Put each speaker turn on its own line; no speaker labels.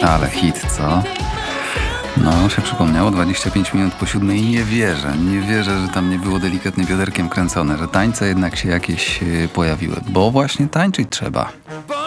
Ale hit, co? No, się przypomniało, 25 minut po 7 i nie wierzę, że tam nie było delikatnie bioderkiem kręcone, że tańce jednak się jakieś pojawiły, bo właśnie tańczyć trzeba.